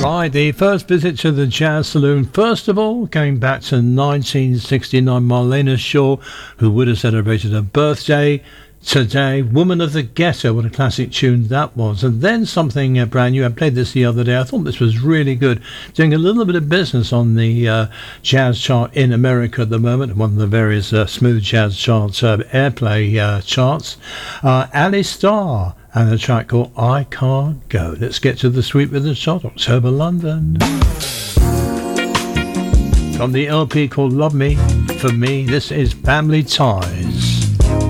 Right, the first visit to the Jazz Saloon, first of all, going back to 1969, Marlena Shaw, who would have celebrated her birthday today. Woman of the Ghetto, what a classic tune that was. And then something brand new. I played this the other day. I thought this was really good. Doing a little bit of business on the jazz chart in America at the moment, one of the various smooth jazz charts, airplay charts. Ali Starr and a track called I Can't Go. Let's get to the Sweet Rhythm Chart, October London. From the LP called Love Me, for me, this is Family Ties.